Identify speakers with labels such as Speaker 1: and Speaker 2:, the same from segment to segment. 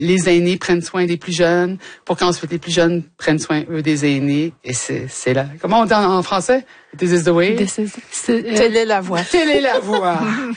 Speaker 1: les aînés prennent soin des plus jeunes, pour qu'ensuite les plus jeunes prennent soin, eux, des aînés. Et c'est là. Comment on dit en français? This is the way.
Speaker 2: Telle est la voie.
Speaker 1: Telle est la voie.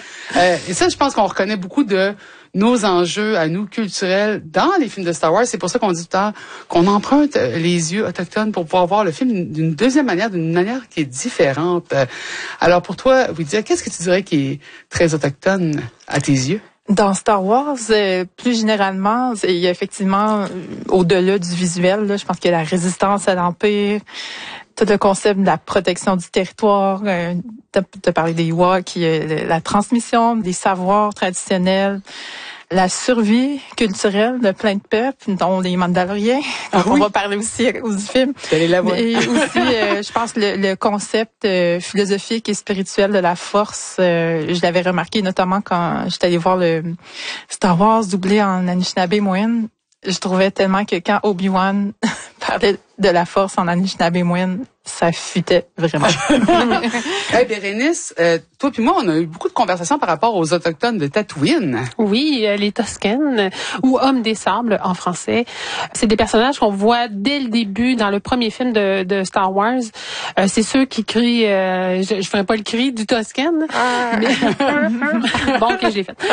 Speaker 1: Et ça, je pense qu'on reconnaît beaucoup de nos enjeux à nous culturels dans les films de Star Wars. C'est pour ça qu'on dit tout le temps qu'on emprunte les yeux autochtones pour pouvoir voir le film d'une deuxième manière, d'une manière qui est différente. Alors pour toi, Wydia, qu'est-ce que tu dirais qui est très autochtone à tes yeux?
Speaker 2: Dans Star Wars, plus généralement, il y a effectivement, au-delà du visuel, là, je pense qu'il y a la résistance à l'Empire, tout le concept de la protection du territoire, de parler des Ewoks, la transmission des savoirs traditionnels, la survie culturelle de plein de peuples, dont les Mandaloriens. Donc, on va parler aussi du film.
Speaker 1: La voix.
Speaker 2: Et aussi, je pense, le concept philosophique et spirituel de la force. Je l'avais remarqué notamment quand j'étais allée voir le Star Wars doublé en Anishinaabe-Moine. Je trouvais tellement que quand Obi-Wan parlait de la force en Anishinaabe-Moine, ça fuitait vraiment.
Speaker 1: Hey, Bérénice, toi puis moi, on a eu beaucoup de conversations par rapport aux Autochtones de Tatooine.
Speaker 3: Oui, les Toscanes, ou Hommes des Sables en français. C'est des personnages qu'on voit dès le début dans le premier film de Star Wars. C'est ceux qui crient, je ferai pas le cri du Toscane. Mais, bon, ok, je l'ai fait.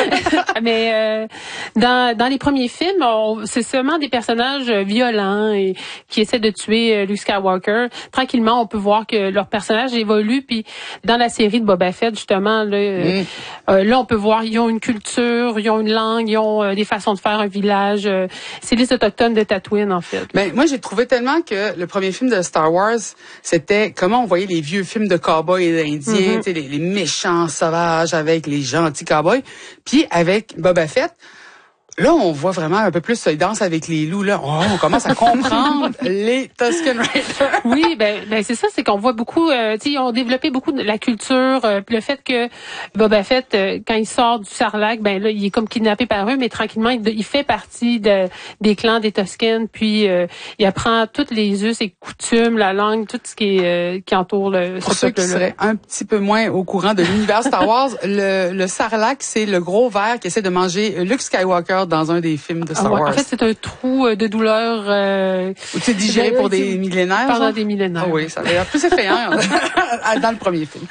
Speaker 3: Mais dans les premiers films, c'est seulement des personnages violents et qui essaient de tuer Luke Skywalker. Tranquillement, on peut voir que leur personnage évolue. Puis dans la série de Boba Fett, justement, là, on peut voir ils ont une culture, ils ont une langue, ils ont des façons de faire un village. C'est les Autochtones de Tatooine, en fait.
Speaker 1: Ben moi, j'ai trouvé tellement que le premier film de Star Wars, c'était comment on voyait les vieux films de cowboys et d'Indiens, tu sais, les méchants sauvages avec les gentils cowboys. Puis avec Boba Fett, là, on voit vraiment un peu plus, ils dansent avec les loups, là. Oh, on commence à comprendre les Tusken Raiders.
Speaker 3: Oui, ben c'est ça, c'est qu'on voit beaucoup, tu sais, ils ont développé beaucoup de la culture, puis le fait que Boba Fett, quand il sort du Sarlacc, ben là, il est comme kidnappé par eux, mais tranquillement, il fait partie des clans des Tusken, puis il apprend toutes les us et coutumes, la langue, tout ce qui entoure ce
Speaker 1: Pour ceux qui seraient un petit peu moins au courant de l'univers Star Wars, le Sarlacc, c'est le gros ver qui essaie de manger Luke Skywalker dans un des films de Star Wars.
Speaker 3: En fait, c'est un trou de douleur
Speaker 1: où tu es digéré pour des millénaires.
Speaker 3: Pendant des millénaires.
Speaker 1: Oui, ça a l'air plus effrayant dans le premier film.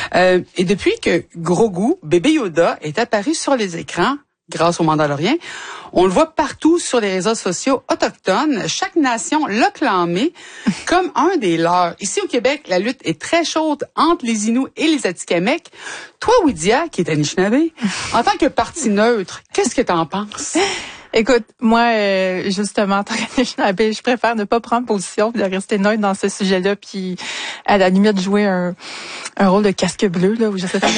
Speaker 1: Et depuis que Grogu, bébé Yoda, est apparu sur les écrans, grâce aux Mandaloriens, on le voit partout sur les réseaux sociaux autochtones. Chaque nation l'a clamé comme un des leurs. Ici au Québec, la lutte est très chaude entre les Inuits et les Atikamekw. Toi, Wydia, qui est Anishinaabe, en tant que parti neutre, qu'est-ce que t'en penses?
Speaker 2: Écoute, moi, justement, en tant qu'Anishinaabe, je préfère ne pas prendre position, de rester neutre dans ce sujet-là, puis à la limite jouer un rôle de casque bleu, là, où je sais pas.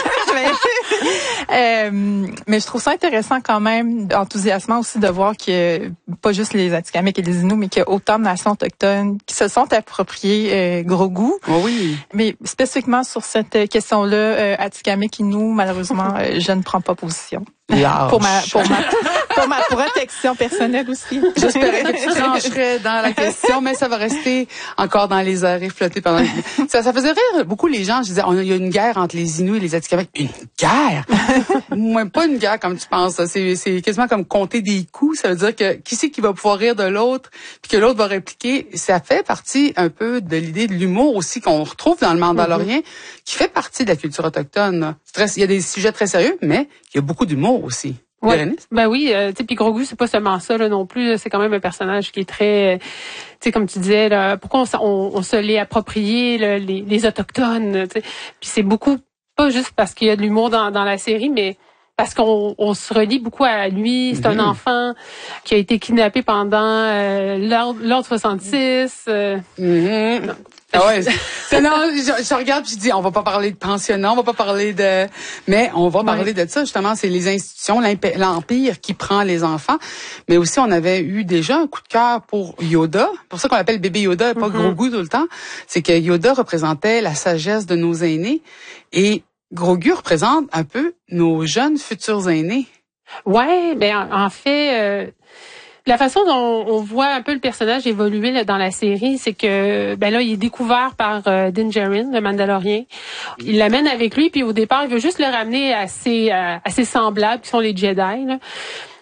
Speaker 2: Mais je trouve ça intéressant quand même, enthousiasmant aussi de voir que pas juste les Atikamekw et les Inuits, mais qu'il y a autant de nations autochtones qui se sont appropriées Grogu.
Speaker 1: Oh oui.
Speaker 2: Mais spécifiquement sur cette question-là, Atikamekw, Inuits, malheureusement, je ne prends pas position. Pour ma protection personnelle aussi.
Speaker 1: J'espérais que tu trancherais dans la question, mais ça va rester encore dans les airs et flotter pendant. Ça faisait rire beaucoup les gens. Je disais, il y a une guerre entre les Inuits et les Atikamekw. Une guerre? Moi, pas une guerre comme tu penses. C'est quasiment comme compter des coups. Ça veut dire que qui c'est qui va pouvoir rire de l'autre, puis que l'autre va répliquer. Ça fait partie un peu de l'idée de l'humour aussi qu'on retrouve dans le Mandalorien, qui fait partie de la culture autochtone. Il y a des sujets très sérieux, mais il y a beaucoup d'humour aussi.
Speaker 3: Ouais. Ben oui, tu sais, puis Grogu, c'est pas seulement ça là non plus, c'est quand même un personnage qui est très, tu sais, comme tu disais là, pourquoi on se l'est approprié là, les autochtones, tu sais, puis c'est beaucoup pas juste parce qu'il y a de l'humour dans la série, mais parce qu'on se relie beaucoup à lui. C'est un enfant qui a été kidnappé pendant l'ordre 66.
Speaker 1: Ah ouais. Non, je regarde puis je dis, on va pas parler de pensionnat, on va pas parler mais on va parler de ça, justement. C'est les institutions, l'Empire qui prend les enfants. Mais aussi, on avait eu déjà un coup de cœur pour Yoda. Pour ça qu'on l'appelle bébé Yoda et pas Grogu tout le temps. C'est que Yoda représentait la sagesse de nos aînés. Et Grogu représente un peu nos jeunes futurs aînés.
Speaker 3: Ouais, ben en fait, la façon dont on voit un peu le personnage évoluer là, dans la série, c'est que ben là, il est découvert par Din Djarin, le Mandalorien. Il l'amène avec lui, puis au départ, il veut juste le ramener à ses semblables, qui sont les Jedi. Là.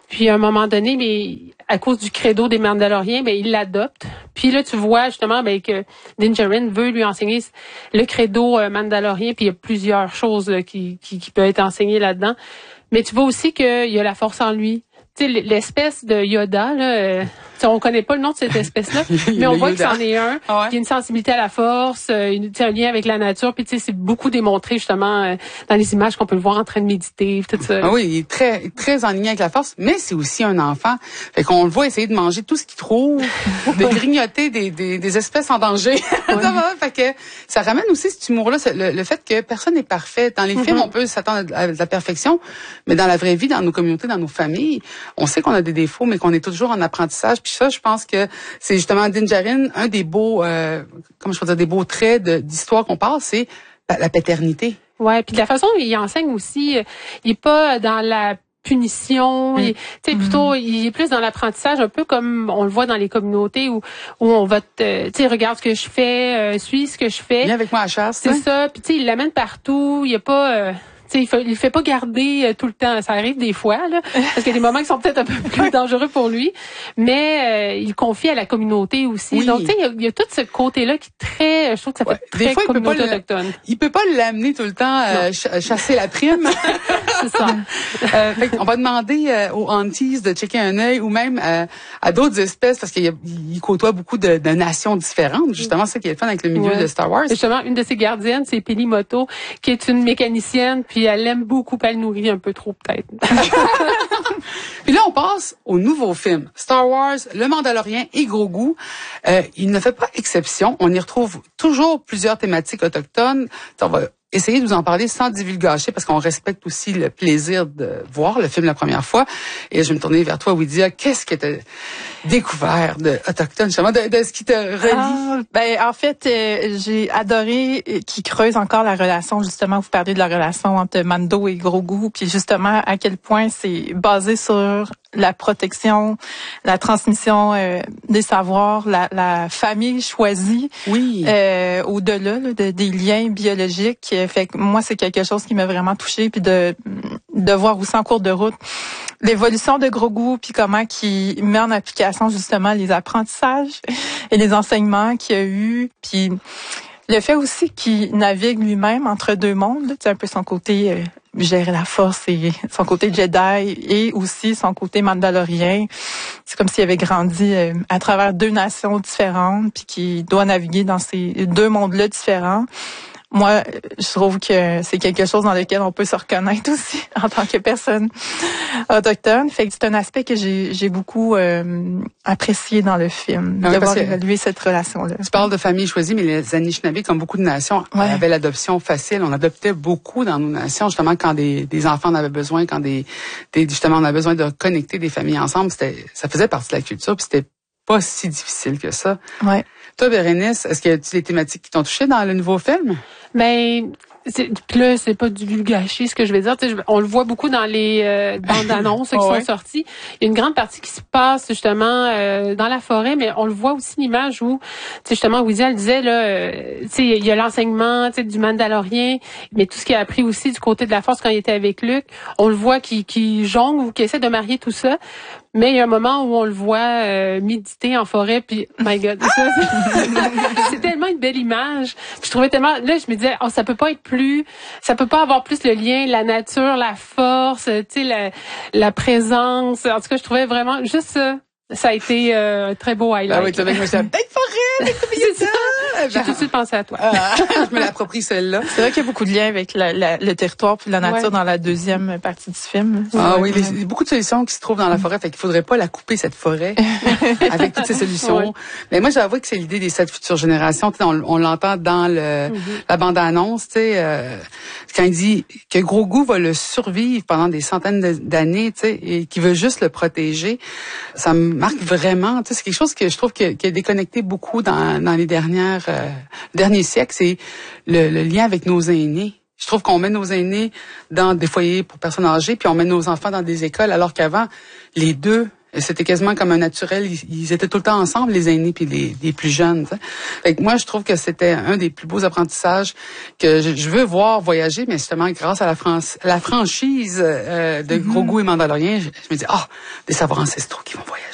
Speaker 3: Puis à un moment donné, mais à cause du credo des Mandaloriens, ben il l'adopte. Puis là, tu vois justement que Din Djarin veut lui enseigner le credo mandalorien. Puis il y a plusieurs choses là, qui peuvent être enseignées là-dedans. Mais tu vois aussi qu'il y a la force en lui. Tu sais, l'espèce de Yoda, là, on connaît pas le nom de cette espèce-là, mais on voit que c'en est un, qui a une sensibilité à la force, un lien avec la nature, puis tu sais, c'est beaucoup démontré justement dans les images qu'on peut le voir en train de méditer, tout ça.
Speaker 1: Ah oui, il est très, très en lien avec la force, mais c'est aussi un enfant. Fait qu'on le voit essayer de manger tout ce qu'il trouve, de grignoter des espèces en danger. Fait que ça ramène aussi cet humour-là, le fait que personne n'est parfait. Dans les films, on peut s'attendre à la perfection, mais dans la vraie vie, dans nos communautés, dans nos familles, on sait qu'on a des défauts, mais qu'on est toujours en apprentissage. Puis ça, je pense que c'est justement Din Djarin, un des beaux, des beaux traits d'histoire qu'on parle, c'est la paternité.
Speaker 3: Ouais, puis de la façon dont il enseigne aussi, il est pas dans la punition, plutôt il est plus dans l'apprentissage, un peu comme on le voit dans les communautés où on va regarde ce que je fais, suis ce que je fais.
Speaker 1: Viens avec moi à la chasse.
Speaker 3: C'est ça, puis il l'amène partout, il y a pas il fait pas garder tout le temps. Ça arrive des fois, là, parce qu'il y a des moments qui sont peut-être un peu plus dangereux pour lui, mais il confie à la communauté aussi. Oui. Donc, il y a tout ce côté-là qui est très, je trouve que ça fait très fois, communauté autochtone.
Speaker 1: Il peut pas l'amener tout le temps chasser la prime.
Speaker 3: C'est ça.
Speaker 1: On va demander aux aunties de checker un œil ou même à d'autres espèces parce qu'il côtoie beaucoup de nations différentes. Justement, c'est ça qui est le fun avec le milieu de Star Wars.
Speaker 3: Justement, une de ses gardiennes, c'est Pelimoto, qui est une mécanicienne. Puis elle aime beaucoup, elle nourrit un peu trop peut-être.
Speaker 1: Puis là, on passe au nouveau film. Star Wars, Le Mandalorien et Grogu. Il ne fait pas exception. On y retrouve toujours plusieurs thématiques autochtones. On va essayer de vous en parler sans divulgacher parce qu'on respecte aussi le plaisir de voir le film la première fois. Et je vais me tourner vers toi, Widia. Qu'est-ce que tu as découvert de autochtone, justement, de ce qui te relie?
Speaker 2: En fait, j'ai adoré qu'il creuse encore la relation, justement, vous parlez de la relation entre Mando et Grogu, puis justement, à quel point c'est basé sur la protection, la transmission des savoirs, la famille choisie,
Speaker 1: oui,
Speaker 2: au-delà des liens biologiques. Fait que moi, c'est quelque chose qui m'a vraiment touchée, puis de voir aussi en cours de route l'évolution de Grogu, puis comment qu'il met en application justement les apprentissages et les enseignements qu'il a eu, puis le fait aussi qu'il navigue lui-même entre deux mondes, c'est un peu son côté gérer la force et son côté Jedi et aussi son côté mandalorien. C'est comme s'il avait grandi à travers deux nations différentes puis qu'il doit naviguer dans ces deux mondes-là différents. Moi, je trouve que c'est quelque chose dans lequel on peut se reconnaître aussi en tant que personne autochtone. Fait que c'est un aspect que j'ai beaucoup apprécié dans le film, de voir évaluer cette relation-là.
Speaker 1: Tu parles de famille choisie, mais les Anishinaabe, comme beaucoup de nations, avaient l'adoption facile. On adoptait beaucoup dans nos nations, justement, quand des enfants en avaient besoin, quand justement, on avait besoin de connecter des familles ensemble. Ça faisait partie de la culture, puis c'était pas si difficile que ça.
Speaker 2: Ouais.
Speaker 1: Toi, Bérénice, est-ce qu'il y a des thématiques qui t'ont touché dans le nouveau film?
Speaker 3: Ben, là, c'est pas divulgacher ce que je vais dire. On le voit beaucoup dans les bandes annonces qui sont sorties. Il y a une grande partie qui se passe justement dans la forêt, mais on le voit aussi l'image où, justement, Widia le disait là, il y a l'enseignement du Mandalorien, mais tout ce qu'il a appris aussi du côté de la Force quand il était avec Luke, on le voit qui jongle ou qui essaie de marier tout ça. Mais il y a un moment où on le voit méditer en forêt, puis my God, ça, c'est tellement une belle image. Puis je trouvais tellement, là je me disais, ça peut pas avoir plus le lien, la nature, la force, la présence. En tout cas, je trouvais vraiment juste ça. Ça a été un très beau highlight.
Speaker 1: Ah oui, tu avec moi, c'est peut-être forêt,
Speaker 3: c'est ça. J'ai tout de suite pensé à toi.
Speaker 1: Je me l'approprie celle-là.
Speaker 2: C'est vrai qu'il y a beaucoup de liens avec le territoire puis la nature dans la deuxième partie du film.
Speaker 1: Oui, il y a beaucoup de solutions qui se trouvent dans la forêt, fait qu'il faudrait pas la couper, cette forêt, avec toutes ces solutions. Ouais. Mais moi, j'avoue que c'est l'idée des 7 futures générations. On l'entend dans la bande-annonce, quand il dit que Grogu va le survivre pendant des centaines d'années, et qu'il veut juste le protéger. Ça me marque vraiment. C'est quelque chose que je trouve qui a déconnecté beaucoup dans les derniers siècles, c'est le lien avec nos aînés. Je trouve qu'on met nos aînés dans des foyers pour personnes âgées, puis on met nos enfants dans des écoles, alors qu'avant, les deux c'était quasiment comme un naturel. Ils étaient tout le temps ensemble, les aînés puis les plus jeunes. T'sais. Fait que moi, je trouve que c'était un des plus beaux apprentissages que je veux voir voyager, mais justement grâce à la franchise de Gros Goût et Mandalorian, je me dis des savoirs ancestraux qui vont voyager.